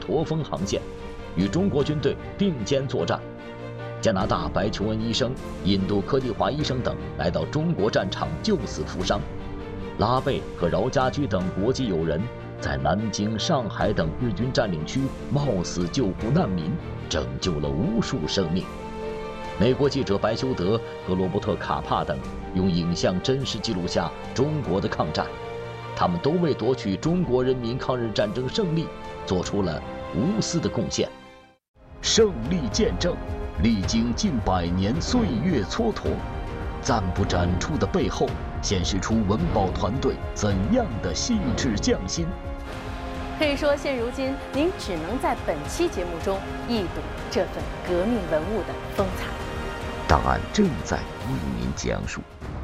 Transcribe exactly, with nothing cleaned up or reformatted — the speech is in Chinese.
驼峰航线，与中国军队并肩作战。加拿大白求恩医生、印度柯蒂华医生等来到中国战场救死扶伤。拉贝和饶家驹等国际友人在南京、上海等日军占领区冒死救护难民，拯救了无数生命。美国记者白修德和罗伯特·卡帕等用影像真实记录下中国的抗战，他们都为夺取中国人民抗日战争胜利做出了无私的贡献。胜利见证历经近百年岁月蹉跎，暂不展出的背后，显示出文保团队怎样的细致匠心。 可以说，现如今您只能在本期节目中一睹这份革命文物的风采。 档案正在为您讲述。